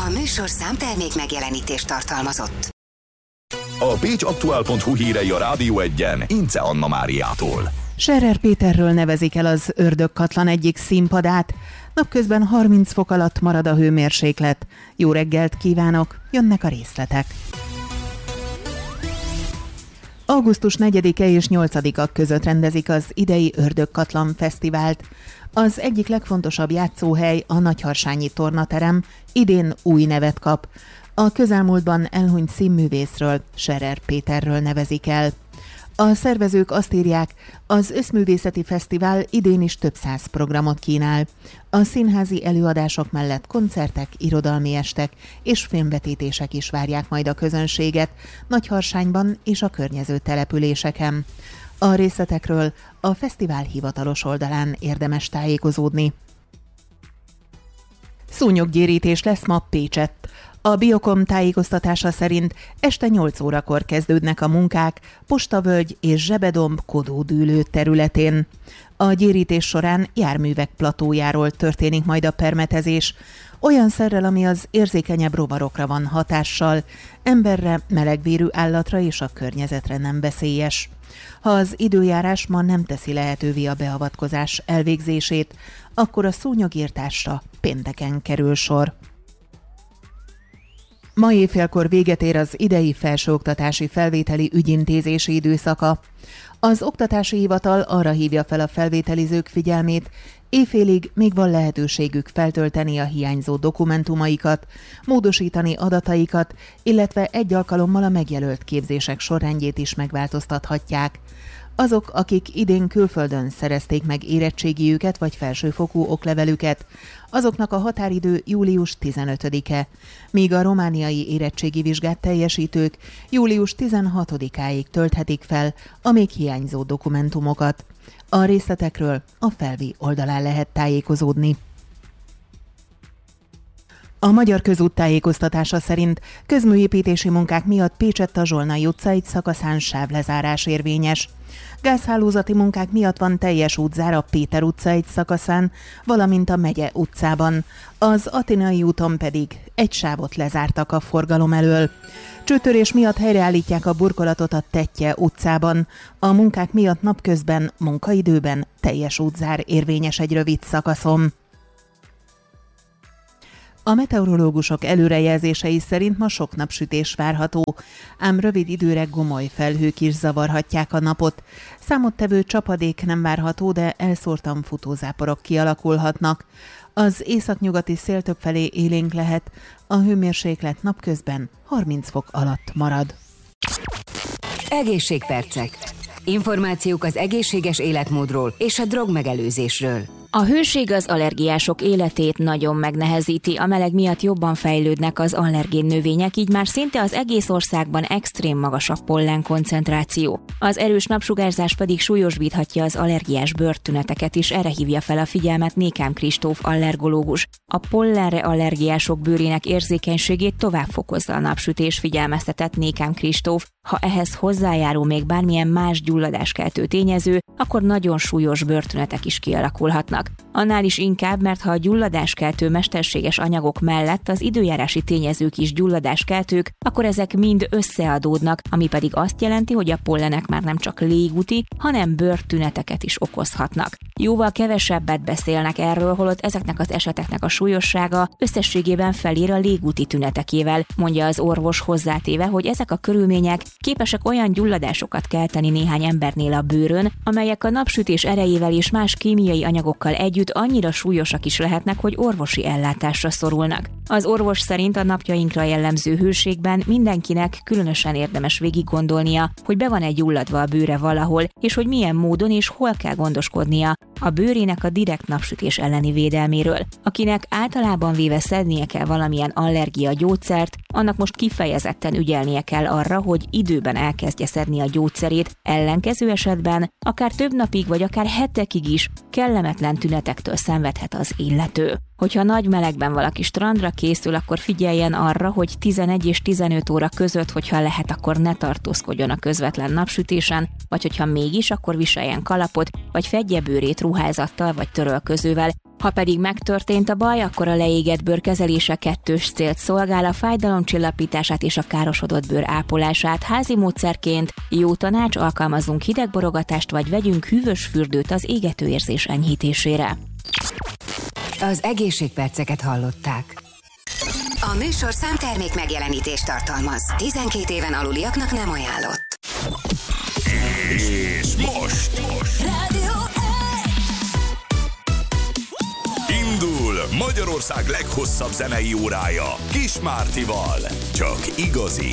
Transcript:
A műsorszám termék megjelenítést tartalmazott. A pécsaktuál.hu hírei a Rádió 1-en Ince Anna Máriától. Scherer Péterről nevezik el az Ördögkatlan egyik színpadát. Napközben 30 fok alatt marad a hőmérséklet. Jó reggelt kívánok, jönnek a részletek. Augusztus 4-e és 8-a között rendezik az idei Ördögkatlan Fesztivált. Az egyik legfontosabb játszóhely, a Nagyharsányi Tornaterem, idén új nevet kap. A közelmúltban elhunyt színművészről, Scherer Péterről nevezik el. A szervezők azt írják, az Összművészeti Fesztivál idén is több 100 programot kínál. A színházi előadások mellett koncertek, irodalmi estek és filmvetítések is várják majd a közönséget Nagyharsányban és a környező településeken. A részletekről a fesztivál hivatalos oldalán érdemes tájékozódni. Szúnyoggyérítés lesz ma Pécsett. A Biokom tájékoztatása szerint este 8 órakor kezdődnek a munkák Postavölgy és Zsebedomb Kodódűlő területén. A gyérítés során járművek platójáról történik majd a permetezés, olyan szerrel, ami az érzékenyebb rovarokra van hatással, emberre, melegvérű állatra és a környezetre nem veszélyes. Ha az időjárás ma nem teszi lehetővé a beavatkozás elvégzését, akkor a szúnyogírtásra pénteken kerül sor. Ma éjfélkor véget ér az idei felsőoktatási felvételi ügyintézési időszaka. Az Oktatási Hivatal arra hívja fel a felvételizők figyelmét, éjfélig még van lehetőségük feltölteni a hiányzó dokumentumaikat, módosítani adataikat, illetve egy alkalommal a megjelölt képzések sorrendjét is megváltoztathatják. Azok, akik idén külföldön szerezték meg érettségiüket vagy felsőfokú oklevelüket, azoknak a határidő július 15-e, míg a romániai érettségi vizsgát teljesítők július 16-áig tölthetik fel a még hiányzó dokumentumokat. A részletekről a Felvi oldalán lehet tájékozódni. A Magyar Közút tájékoztatása szerint közműépítési munkák miatt Pécsett-a-Zsolnai utca egy szakaszán sávlezárás érvényes. Gázhálózati munkák miatt van teljes útzár a Péter utca egy szakaszán, valamint a Megye utcában. Az Athénai úton pedig egy sávot lezártak a forgalom elől. Csőtörés miatt helyreállítják a burkolatot a Tettye utcában. A munkák miatt napközben, munkaidőben teljes útzár érvényes egy rövid szakaszon. A meteorológusok előrejelzései szerint ma sok napsütés várható, ám rövid időre gomoly felhők is zavarhatják a napot. Számottevő csapadék nem várható, de elszórtan futózáporok kialakulhatnak. Az északnyugati szél többfelé élénk lehet, a hőmérséklet napközben 30 fok alatt marad. Egészségpercek. Információk az egészséges életmódról és a drogmegelőzésről. A hőség az allergiások életét nagyon megnehezíti, a meleg miatt jobban fejlődnek az allergén növények, így már szinte az egész országban extrém magas a pollen koncentráció. Az erős napsugárzás pedig súlyosbíthatja az allergiás bőrtüneteket is, erre hívja fel a figyelmet Nékám Kristóf allergológus. A pollenre allergiások bőrének érzékenységét tovább fokozza a napsütés, figyelmeztetett Nékám Kristóf. Ha ehhez hozzájárul még bármilyen más gyulladáskeltő tényező, akkor nagyon súlyos bőrtünetek is kialakulhatnak. Annál is inkább, mert ha a gyulladáskeltő mesterséges anyagok mellett az időjárási tényezők is gyulladáskeltők, akkor ezek mind összeadódnak, ami pedig azt jelenti, hogy a pollenek már nem csak légúti, hanem bőrtüneteket is okozhatnak. Jóval kevesebbet beszélnek erről, holott ezeknek az eseteknek a súlyossága összességében felér a légúti tünetekével, mondja az orvos, hozzátéve, hogy ezek a körülmények képesek olyan gyulladásokat kelteni néhány embernél a bőrön, amelyek a napsütés erejével és más kémiai anyagokkal együtt annyira súlyosak is lehetnek, hogy orvosi ellátásra szorulnak. Az orvos szerint a napjainkra jellemző hőségben mindenkinek különösen érdemes végiggondolnia, hogy be van-e gyulladva a bőre valahol, és hogy milyen módon és hol kell gondoskodnia a bőrének a direkt napsütés elleni védelméről. Akinek általában véve szednie kell valamilyen allergia gyógyszert, annak most kifejezetten ügyelnie kell arra, hogy időben elkezdje szedni a gyógyszerét, ellenkező esetben akár több napig vagy akár hetekig is kellemetlen tünetektől szenvedhet az illető. Hogyha nagy melegben valaki strandra készül, akkor figyeljen arra, hogy 11 és 15 óra között, hogyha lehet, akkor ne tartózkodjon a közvetlen napsütésen, vagy hogyha mégis, akkor viseljen kalapot, vagy fedje bőrét ruházattal vagy törölközővel. Ha pedig megtörtént a baj, akkor a leégett bőr kezelése kettős célt szolgál, a fájdalomcsillapítását és a károsodott bőr ápolását. Házi módszerként jó tanács, alkalmazzunk hidegborogatást, vagy vegyünk hűvös fürdőt az égető érzés enyhítésére. Az egészségperceket hallották. A műsorszám termék megjelenítést tartalmaz. 12 éven aluliaknak nem ajánlott. És most Rádió indul Magyarország leghosszabb zenei órája Kis Mártival. Csak igazi